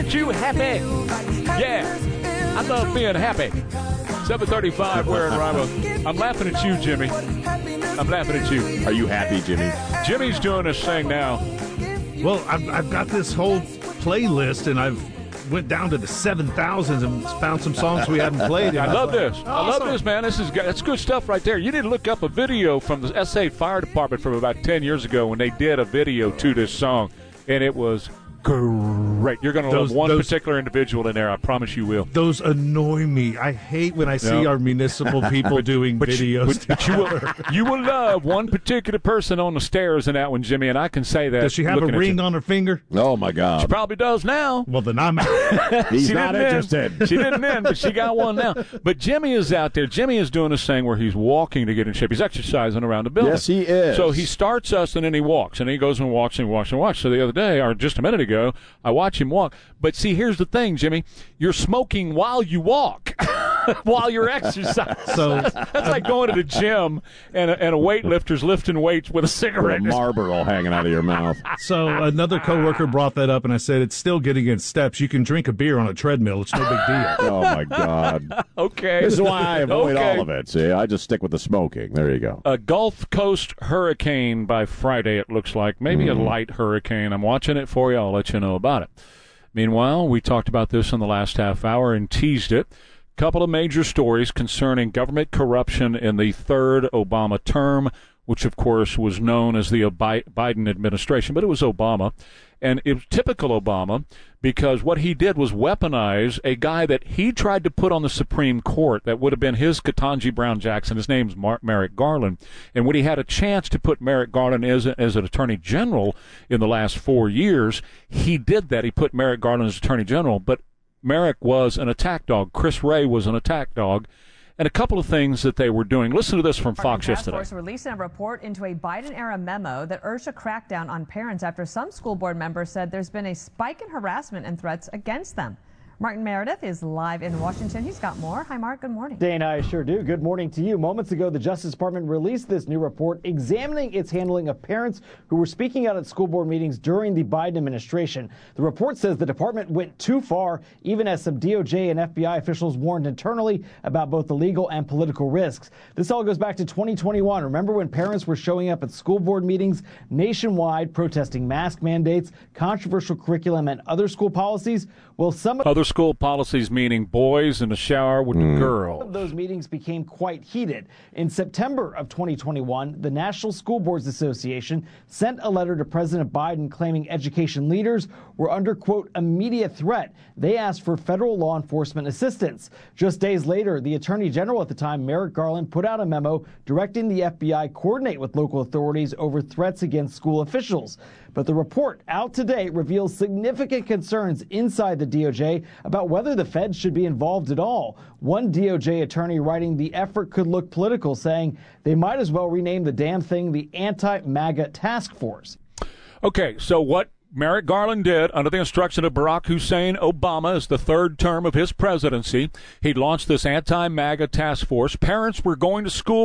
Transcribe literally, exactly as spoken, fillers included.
get you happy. Yeah, I love being happy. seven thirty-five, Ware and Rima. I'm laughing at you, Jimmy. I'm laughing at you. Are you happy, Jimmy? Jimmy's doing this thing now. Well, I've, I've got this whole playlist, and I've went down to the seven thousands and found some songs we hadn't played. I love this. Awesome. I love this, man. This is that's good stuff right there. You need to look up a video from the S A Fire Department from about ten years ago when they did a video to this song, and it was great. You're going to love one those, particular individual in there. I promise you will. Those annoy me. I hate when I see no. our municipal people but, doing but videos. You, but you, will, you will love one particular person on the stairs in that one, Jimmy, and I can say that. Does she have a ring on her finger? Oh, my God. She probably does now. Well, then I'm out. He's she not interested. Then. She didn't then, but she got one now. But Jimmy is out there. Jimmy is doing this thing where he's walking to get in shape. He's exercising around the building. Yes, he is. So he starts us, and then he walks, and he goes and walks and walks and walks. So the other day, or just a minute ago, I watched him walk. But see, here's the thing, Jimmy. You're smoking while you walk, while you're exercising. So that's like going to the gym and a, and a weightlifter's lifting weights with a cigarette. With a Marlboro hanging out of your mouth. So another coworker brought that up, and I said, it's still getting in steps. You can drink a beer on a treadmill. It's no big deal. Oh, my God. Okay. This is why I avoid okay. all of it. See, I just stick with the smoking. There you go. A Gulf Coast hurricane by Friday, it looks like. Maybe mm. a light hurricane. I'm watching it for you. I'll let you know about it. Meanwhile, we talked about this in the last half hour and teased it. A couple of major stories concerning government corruption in the third Obama term, which, of course, was known as the Biden administration, but it was Obama. And it was typical Obama because what he did was weaponize a guy that he tried to put on the Supreme Court that would have been his Ketanji Brown Jackson. His name's Mar- Merrick Garland. And when he had a chance to put Merrick Garland as, as an attorney general in the last four years, he did that. He put Merrick Garland as attorney general. But Merrick was an attack dog. Chris Wray was an attack dog. And a couple of things that they were doing. Listen to this from Fox yesterday. Task Force releasing a report into a Biden-era memo that urged a crackdown on parents after some school board members said there's been a spike in harassment and threats against them. Martin Meredith is live in Washington. He's got more. Hi, Mark. Good morning. Dana, I sure do. Good morning to you. Moments ago, the Justice Department released this new report examining its handling of parents who were speaking out at school board meetings during the Biden administration. The report says the department went too far, even as some D O J and F B I officials warned internally about both the legal and political risks. This all goes back to twenty twenty-one. Remember when parents were showing up at school board meetings nationwide protesting mask mandates, controversial curriculum, and other school policies? Well, some of other school policies meaning boys in the shower with mm. the girls. Some of those meetings became quite heated. In September of twenty twenty-one, the National School Boards Association sent a letter to President Biden claiming education leaders were under, quote, immediate threat. They asked for federal law enforcement assistance. Just days later, the Attorney General at the time, Merrick Garland, put out a memo directing the F B I coordinate with local authorities over threats against school officials. But the report out today reveals significant concerns inside the D O J about whether the feds should be involved at all. One D O J attorney writing the effort could look political, saying they might as well rename the damn thing the Anti-MAGA Task Force. Okay, so what Merrick Garland did under the instruction of Barack Hussein Obama as the third term of his presidency, he launched this Anti-MAGA Task Force. Parents were going to school